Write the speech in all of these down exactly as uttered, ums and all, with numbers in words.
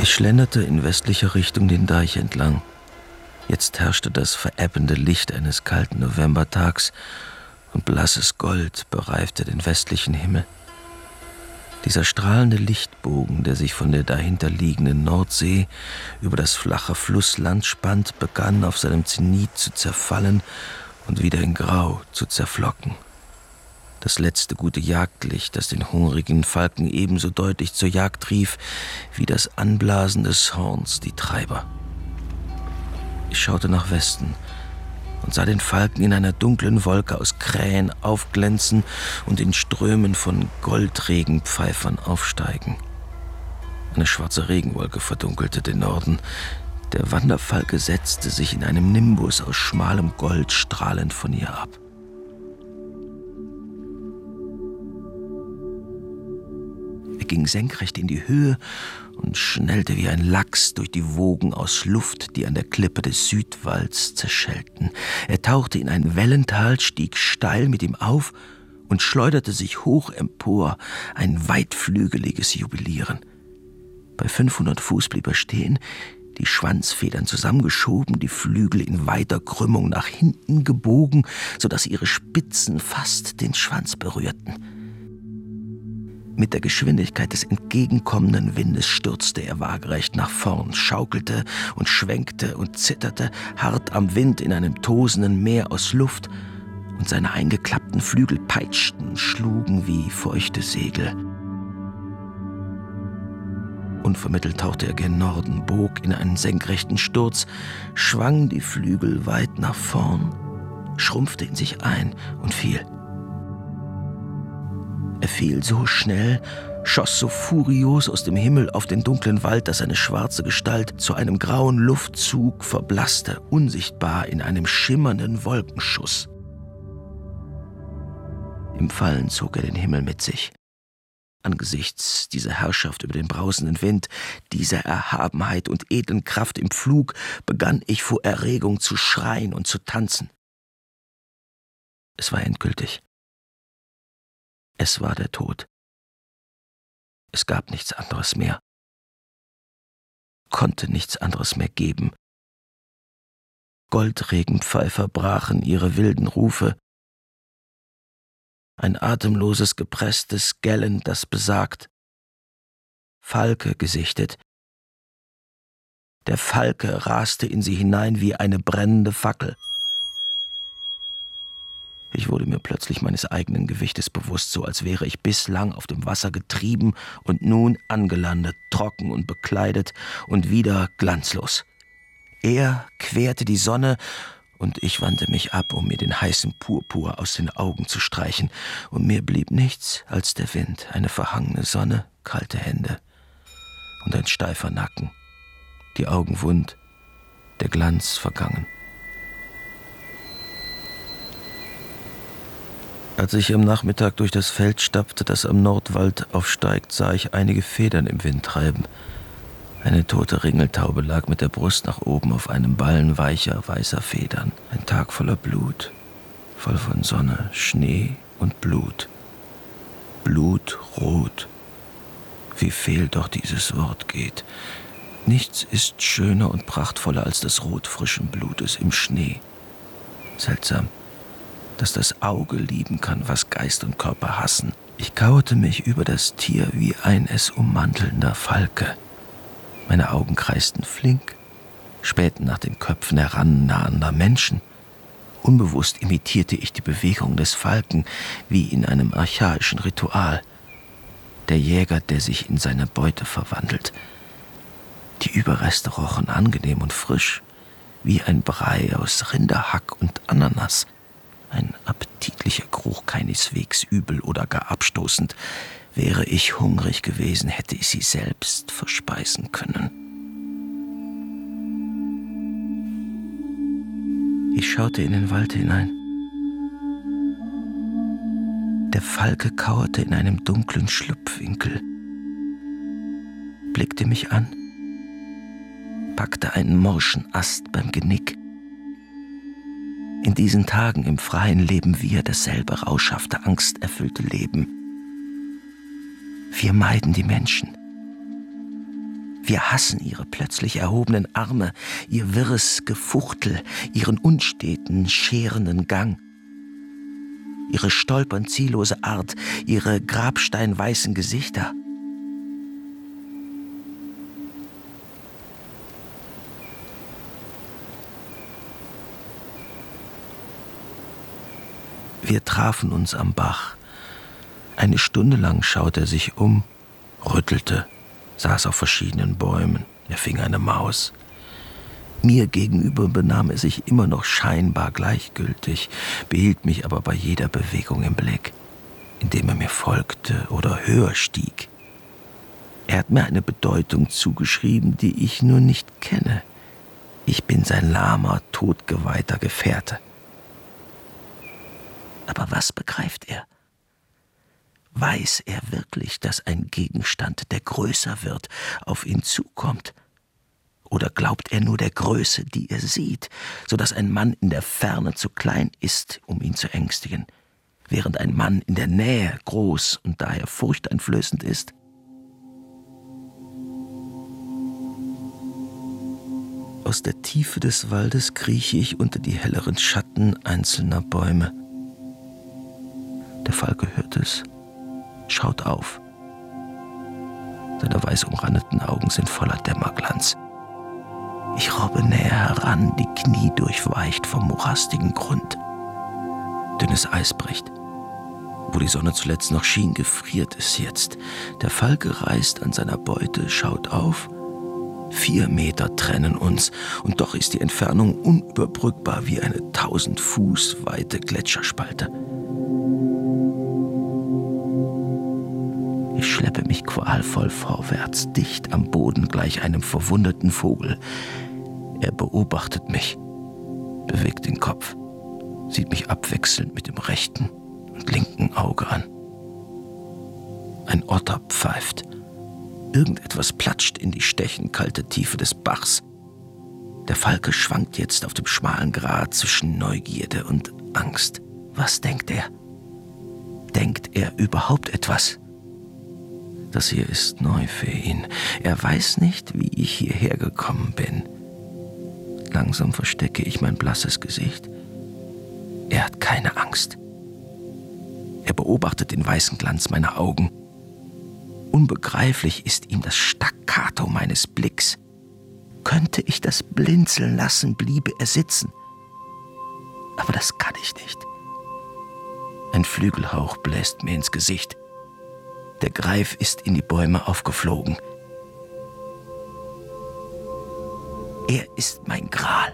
Ich schlenderte in westlicher Richtung den Deich entlang. Jetzt herrschte das verebbende Licht eines kalten Novembertags und blasses Gold bereifte den westlichen Himmel. Dieser strahlende Lichtbogen, der sich von der dahinterliegenden Nordsee über das flache Flussland spannt, begann auf seinem Zenit zu zerfallen und wieder in Grau zu zerflocken. Das letzte gute Jagdlicht, das den hungrigen Falken ebenso deutlich zur Jagd rief, wie das Anblasen des Horns die Treiber. Ich schaute nach Westen und sah den Falken in einer dunklen Wolke aus Krähen aufglänzen und in Strömen von Goldregenpfeifern aufsteigen. Eine schwarze Regenwolke verdunkelte den Norden. Der Wanderfalke setzte sich in einem Nimbus aus schmalem Gold strahlend von ihr ab. Er ging senkrecht in die Höhe und schnellte wie ein Lachs durch die Wogen aus Luft, die an der Klippe des Südwalls zerschellten. Er tauchte in ein Wellental, stieg steil mit ihm auf und schleuderte sich hoch empor, ein weitflügeliges Jubilieren. Bei fünfhundert Fuß blieb er stehen, die Schwanzfedern zusammengeschoben, die Flügel in weiter Krümmung nach hinten gebogen, sodass ihre Spitzen fast den Schwanz berührten. Mit der Geschwindigkeit des entgegenkommenden Windes stürzte er waagerecht nach vorn, schaukelte und schwenkte und zitterte, hart am Wind in einem tosenden Meer aus Luft, und seine eingeklappten Flügel peitschten, schlugen wie feuchte Segel. Unvermittelt tauchte er gen Norden, bog in einen senkrechten Sturz, schwang die Flügel weit nach vorn, schrumpfte in sich ein und fiel. Er fiel so schnell, schoss so furios aus dem Himmel auf den dunklen Wald, dass seine schwarze Gestalt zu einem grauen Luftzug verblasste, unsichtbar in einem schimmernden Wolkenschuss. Im Fallen zog er den Himmel mit sich. Angesichts dieser Herrschaft über den brausenden Wind, dieser Erhabenheit und edlen Kraft im Flug, begann ich vor Erregung zu schreien und zu tanzen. Es war endgültig. Es war der Tod. Es gab nichts anderes mehr. Konnte nichts anderes mehr geben. Goldregenpfeifer brachen ihre wilden Rufe. Ein atemloses, gepresstes Gellen, das besagt: Falke gesichtet. Der Falke raste in sie hinein wie eine brennende Fackel. Ich wurde mir plötzlich meines eigenen Gewichtes bewusst, so als wäre ich bislang auf dem Wasser getrieben und nun angelandet, trocken und bekleidet und wieder glanzlos. Er querte die Sonne und ich wandte mich ab, um mir den heißen Purpur aus den Augen zu streichen, und mir blieb nichts als der Wind, eine verhangene Sonne, kalte Hände und ein steifer Nacken, die Augen wund, der Glanz vergangen. Als ich am Nachmittag durch das Feld stapfte, das am Nordwald aufsteigt, sah ich einige Federn im Wind treiben. Eine tote Ringeltaube lag mit der Brust nach oben auf einem Ballen weicher, weißer Federn. Ein Tag voller Blut, voll von Sonne, Schnee und Blut. Blutrot. Wie fehl doch dieses Wort geht. Nichts ist schöner und prachtvoller als das Rot frischen Blutes im Schnee. Seltsam, dass das Auge lieben kann, was Geist und Körper hassen. Ich kauerte mich über das Tier wie ein es ummantelnder Falke. Meine Augen kreisten flink, spähten nach den Köpfen herannahender Menschen. Unbewusst imitierte ich die Bewegung des Falken wie in einem archaischen Ritual. Der Jäger, der sich in seine Beute verwandelt. Die Überreste rochen angenehm und frisch, wie ein Brei aus Rinderhack und Ananas. Ein appetitlicher Geruch, keineswegs übel oder gar abstoßend. Wäre ich hungrig gewesen, hätte ich sie selbst verspeisen können. Ich schaute in den Wald hinein. Der Falke kauerte in einem dunklen Schlupfwinkel, blickte mich an, packte einen morschen Ast beim Genick. In diesen Tagen im Freien leben wir dasselbe rauschhafte, angsterfüllte Leben. Wir meiden die Menschen. Wir hassen ihre plötzlich erhobenen Arme, ihr wirres Gefuchtel, ihren unsteten, scherenden Gang. Ihre stolpern ziellose Art, ihre grabsteinweißen Gesichter. Wir trafen uns am Bach. Eine Stunde lang schaute er sich um, rüttelte, saß auf verschiedenen Bäumen, er fing eine Maus. Mir gegenüber benahm er sich immer noch scheinbar gleichgültig, behielt mich aber bei jeder Bewegung im Blick, indem er mir folgte oder höher stieg. Er hat mir eine Bedeutung zugeschrieben, die ich nur nicht kenne. Ich bin sein lahmer, totgeweihter Gefährte. Aber was begreift er? Weiß er wirklich, dass ein Gegenstand, der größer wird, auf ihn zukommt? Oder glaubt er nur der Größe, die er sieht, so dass ein Mann in der Ferne zu klein ist, um ihn zu ängstigen, während ein Mann in der Nähe groß und daher furchteinflößend ist? Aus der Tiefe des Waldes krieche ich unter die helleren Schatten einzelner Bäume. Der Falke hört es, schaut auf. Seine weiß umrandeten Augen sind voller Dämmerglanz. Ich robbe näher heran, die Knie durchweicht vom morastigen Grund. Dünnes Eis bricht. Wo die Sonne zuletzt noch schien, gefriert es jetzt. Der Falke reißt an seiner Beute, schaut auf. Vier Meter trennen uns, und doch ist die Entfernung unüberbrückbar wie eine tausend Fuß weite Gletscherspalte. Ich schleppe mich qualvoll vorwärts, dicht am Boden gleich einem verwundeten Vogel. Er beobachtet mich, bewegt den Kopf, sieht mich abwechselnd mit dem rechten und linken Auge an. Ein Otter pfeift. Irgendetwas platscht in die stechend kalte Tiefe des Bachs. Der Falke schwankt jetzt auf dem schmalen Grat zwischen Neugierde und Angst. Was denkt er? Denkt er überhaupt etwas? Das hier ist neu für ihn. Er weiß nicht, wie ich hierher gekommen bin. Langsam verstecke ich mein blasses Gesicht. Er hat keine Angst. Er beobachtet den weißen Glanz meiner Augen. Unbegreiflich ist ihm das Staccato meines Blicks. Könnte ich das blinzeln lassen, bliebe er sitzen. Aber das kann ich nicht. Ein Flügelhauch bläst mir ins Gesicht. Der Greif ist in die Bäume aufgeflogen. Er ist mein Gral.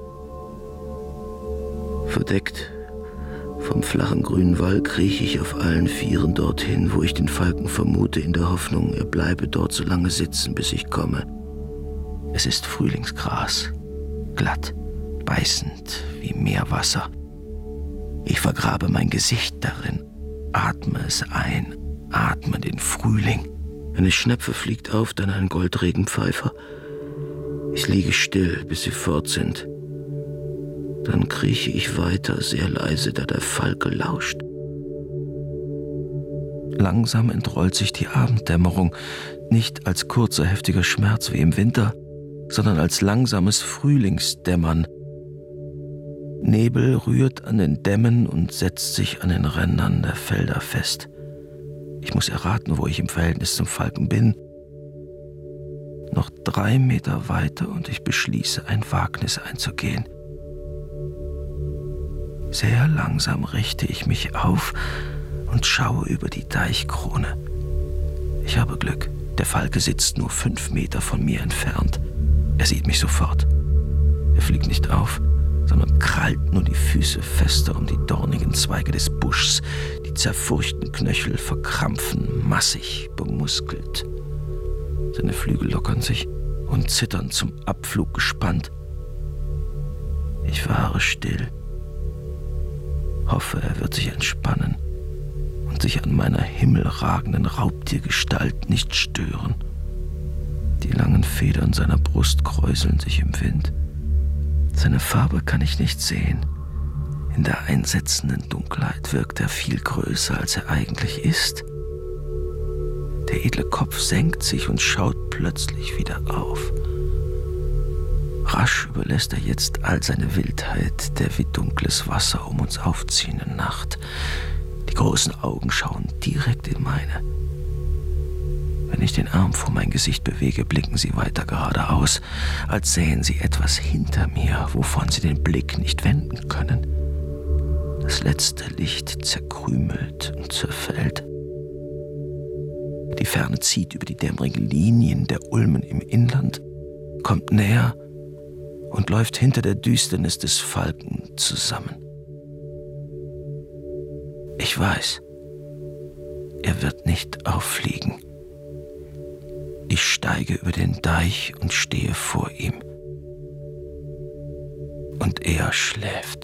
Verdeckt vom flachen grünen Wall krieche ich auf allen Vieren dorthin, wo ich den Falken vermute, in der Hoffnung, er bleibe dort so lange sitzen, bis ich komme. Es ist Frühlingsgras, glatt, beißend wie Meerwasser. Ich vergrabe mein Gesicht darin, atme es ein, atme den Frühling. Eine Schnepfe fliegt auf, dann ein Goldregenpfeifer. Ich liege still, bis sie fort sind. Dann krieche ich weiter, sehr leise, da der Falke lauscht. Langsam entrollt sich die Abenddämmerung, nicht als kurzer, heftiger Schmerz wie im Winter, sondern als langsames Frühlingsdämmern. Nebel rührt an den Dämmen und setzt sich an den Rändern der Felder fest. Ich muss erraten, wo ich im Verhältnis zum Falken bin. Noch drei Meter weiter und ich beschließe, ein Wagnis einzugehen. Sehr langsam richte ich mich auf und schaue über die Deichkrone. Ich habe Glück. Der Falke sitzt nur fünf Meter von mir entfernt. Er sieht mich sofort. Er fliegt nicht auf, sondern krallt nur die Füße fester um die dornigen Zweige des Buschs. Die zerfurchten Knöchel verkrampfen, massig, bemuskelt. Seine Flügel lockern sich und zittern zum Abflug gespannt. Ich verharre still, hoffe, er wird sich entspannen und sich an meiner himmelragenden Raubtiergestalt nicht stören. Die langen Federn seiner Brust kräuseln sich im Wind. Seine Farbe kann ich nicht sehen. In der einsetzenden Dunkelheit wirkt er viel größer, als er eigentlich ist. Der edle Kopf senkt sich und schaut plötzlich wieder auf. Rasch überlässt er jetzt all seine Wildheit der wie dunkles Wasser um uns aufziehenden Nacht. Die großen Augen schauen direkt in meine. Wenn ich den Arm vor mein Gesicht bewege, blicken sie weiter geradeaus, als sähen sie etwas hinter mir, wovon sie den Blick nicht wenden können. Das letzte Licht zerkrümelt und zerfällt. Die Ferne zieht über die dämmerigen Linien der Ulmen im Inland, kommt näher und läuft hinter der Düsternis des Falken zusammen. Ich weiß, er wird nicht auffliegen. Ich steige über den Deich und stehe vor ihm. Und er schläft.